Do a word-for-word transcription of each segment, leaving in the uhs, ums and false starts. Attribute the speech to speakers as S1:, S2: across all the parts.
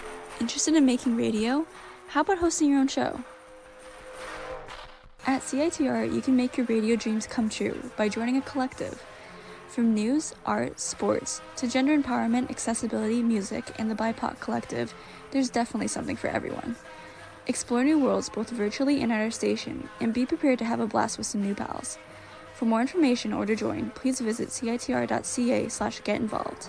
S1: Interested in making radio? How about hosting your own show? At C I T R, you can make your radio dreams come true by joining a collective. From news, art, sports, to gender empowerment, accessibility, music, and the B I P O C Collective, there's definitely something for everyone. Explore new worlds both virtually and at our station, and be prepared to have a blast with some new pals. For more information or to join, please visit citr.ca slash get involved.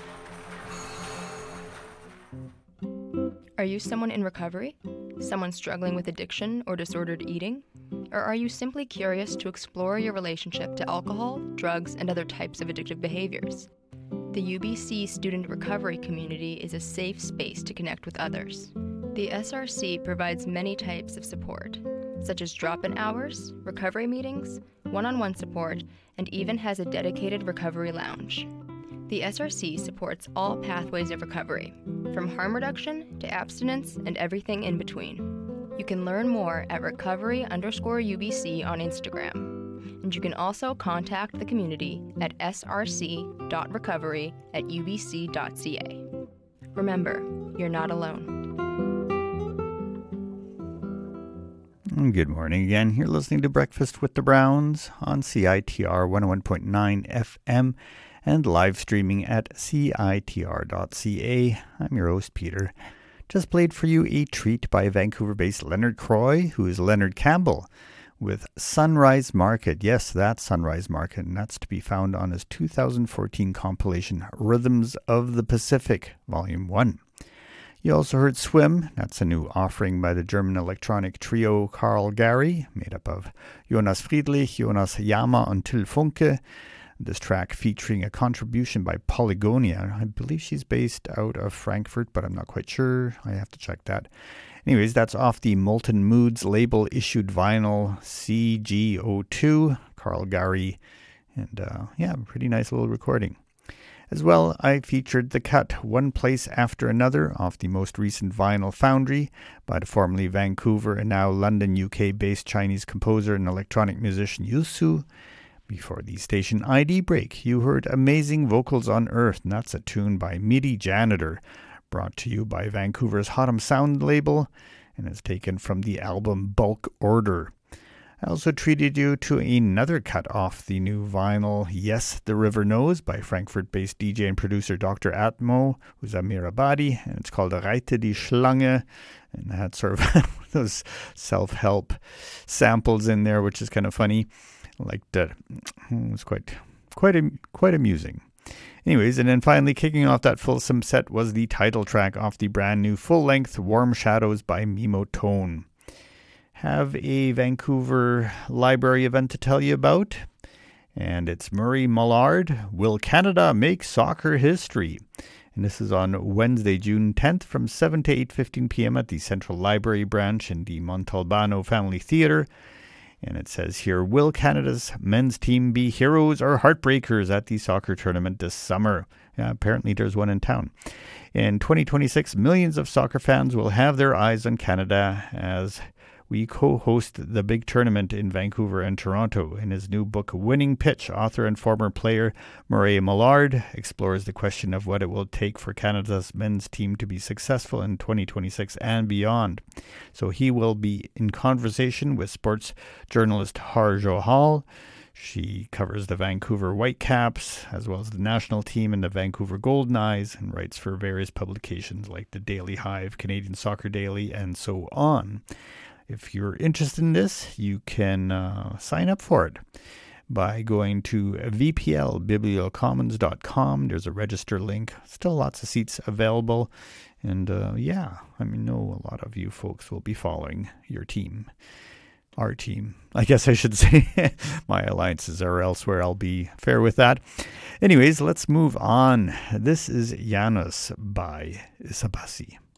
S2: Are you someone in recovery? Someone struggling with addiction or disordered eating? Or are you simply curious to explore your relationship to alcohol, drugs, and other types of addictive behaviors? The U B C student recovery community is a safe space to connect with others. The S R C provides many types of support, such as drop-in hours, recovery meetings, one-on-one support, and even has a dedicated recovery lounge. The S R C supports all pathways of recovery, from harm reduction to abstinence and everything in between. You can learn more at recovery underscore UBC on Instagram. And you can also contact the community at src.recovery at ubc.ca. Remember, you're not alone.
S3: Good morning again. You're listening to Breakfast with the Browns on C I T R one oh one point nine F M and live streaming at C I T R dot C A. I'm your host, Peter. Just played for you a treat by Vancouver-based Leonard Croy, who is Leonard Campbell, with Sunrise Market. Yes, that's Sunrise Market, and that's to be found on his two thousand fourteen compilation Rhythms of the Pacific, Volume one. You also heard Swim. That's a new offering by the German electronic trio Karl Gary, made up of Jonas Friedrich, Jonas Yama, and Till Funke. This track featuring a contribution by Polygonia. I believe she's based out of Frankfurt, but I'm not quite sure. I have to check that. Anyways, that's off the Molten Moods label issued vinyl C G O two, Karl Gary. And uh, yeah, pretty nice little recording. As well, I featured The Cut, One Place After Another, off the most recent vinyl Foundry by the formerly Vancouver and now London, U K-based Chinese composer and electronic musician Yusu. Before the station I D break, you heard Amazing Vocals on Earth, and that's a tune by MIDI Janitor, brought to you by Vancouver's Hotham Sound label, and is taken from the album Bulk Order. I also treated you to another cut off the new vinyl Yes, the River Knows by Frankfurt-based D J and producer Doctor Atmo, who's Amir Abadi, and it's called Reite die Schlange, and had sort of those self-help samples in there, which is kind of funny. Like that, it was quite, quite, quite amusing. Anyways, and then finally kicking off that fulsome set was the title track off the brand new full-length Warm Shadows by Mimotone. Have a Vancouver library event to tell you about, and it's Murray Mullard, Will Canada Make Soccer History? And this is on Wednesday, June tenth from seven to eight fifteen p.m. at the Central Library branch in the Montalbano Family Theatre. And it says here, will Canada's men's team be heroes or heartbreakers at the soccer tournament this summer? Yeah, apparently there's one in town. In twenty twenty-six, millions of soccer fans will have their eyes on Canada as we co-host the big tournament in Vancouver and Toronto. In his new book, Winning Pitch, author and former player Murray Mullard explores the question of what it will take for Canada's men's team to be successful in twenty twenty-six and beyond. So he will be in conversation with sports journalist Har Johal. She covers the Vancouver Whitecaps, as well as the national team and the Vancouver Golden Eyes, and writes for various publications like the Daily Hive, Canadian Soccer Daily, and so on. If you're interested in this, you can uh, sign up for it by going to v p l bibliocommons dot com. There's a register link. Still lots of seats available. And uh, yeah, I mean, know a lot of you folks will be following your team. Our team, I guess I should say. My alliances are elsewhere. I'll be fair with that. Anyways, let's move on. This is Janus by Isabasi.